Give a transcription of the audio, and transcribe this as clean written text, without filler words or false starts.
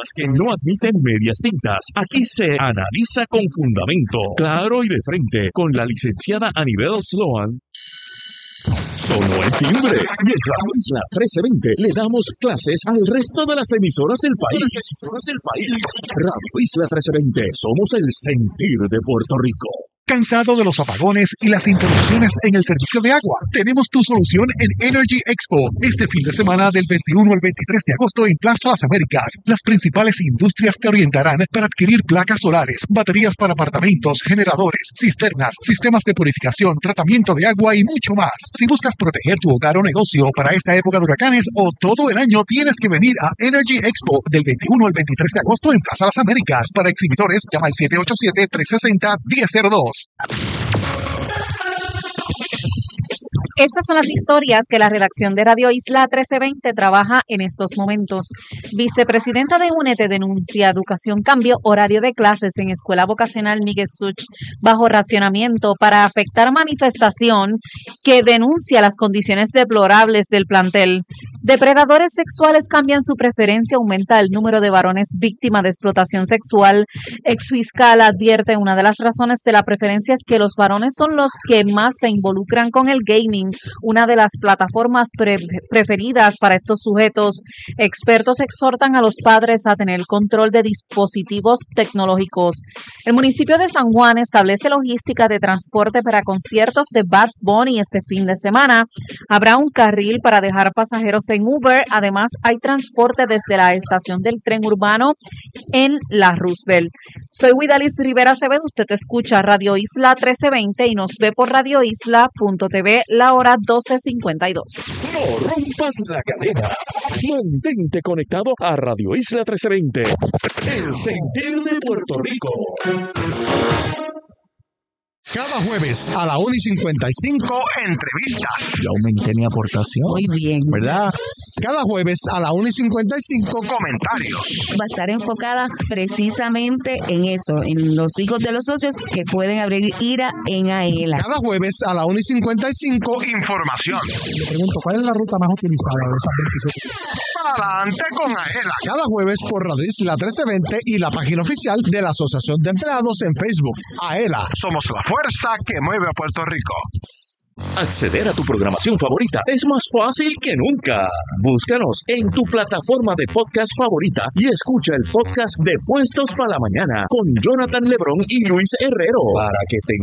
temas que no admiten medias tintas. Aquí se analiza con fundamento, claro y de frente, con la licenciada Anibel Sloan. Sonó el timbre y en Radio Isla 1320 le damos clases al resto de las emisoras del país. Radio Isla 1320, somos el sentir de Puerto Rico. ¿Cansado de los apagones y las interrupciones en el servicio de agua? Tenemos tu solución en Energy Expo. Este fin de semana del 21 al 23 de agosto en Plaza Las Américas. Las principales industrias te orientarán para adquirir placas solares, baterías para apartamentos, generadores, cisternas, sistemas de purificación, tratamiento de agua y mucho más. Si buscas proteger tu hogar o negocio para esta época de huracanes o todo el año, tienes que venir a Energy Expo del 21 al 23 de agosto en Plaza Las Américas. Para exhibidores, llama al 787-360-1002. Estas son las historias que la redacción de Radio Isla 1320 trabaja en estos momentos. Vicepresidenta de UNED denuncia educación cambio horario de clases en Escuela Vocacional Miguel Such bajo racionamiento para afectar manifestación que denuncia las condiciones deplorables del plantel. Depredadores sexuales cambian su preferencia, aumenta el número de varones víctimas de explotación sexual. Exfiscal advierte una de las razones de la preferencia es que los varones son los que más se involucran con el gaming, una de las plataformas preferidas para estos sujetos. Expertos exhortan a los padres a tener control de dispositivos tecnológicos. El municipio de San Juan establece logística de transporte para conciertos de Bad Bunny este fin de semana. Habrá un carril para dejar pasajeros en Uber. Además, hay transporte desde la estación del tren urbano en la Roosevelt. Soy Widalis Rivera Acevedo. Usted escucha Radio Isla 1320 y nos ve por radioisla.tv, la hora 12:52. No rompas la cadena. Mantente conectado a Radio Isla 1320. El sentir de Puerto Rico. Cada jueves a la 1:55, entrevistas. Yo aumenté mi aportación. Muy bien. ¿Verdad? Cada jueves a la 1:55, comentarios. Va a estar enfocada precisamente en eso, en los hijos de los socios que pueden abrir IRA en AELA. Cada jueves a la 1:55, información. Le pregunto, ¿cuál es la ruta más utilizada de esas 27? Adelante con AELA. Cada jueves por Radio Isla 1320 y la página oficial de la Asociación de Empleados en Facebook. AELA, somos la fuerza que mueve a Puerto Rico. Acceder a tu programación favorita es más fácil que nunca. Búscanos en tu plataforma de podcast favorita y escucha el podcast de Puestos para la Mañana con Jonathan Lebrón y Luis Herrero para que te